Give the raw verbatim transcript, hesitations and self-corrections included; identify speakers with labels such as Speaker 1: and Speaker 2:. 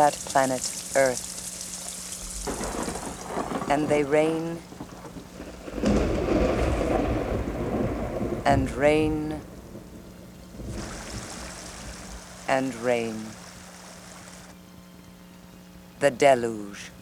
Speaker 1: that planet Earth. And they reign and reign and reign. The deluge.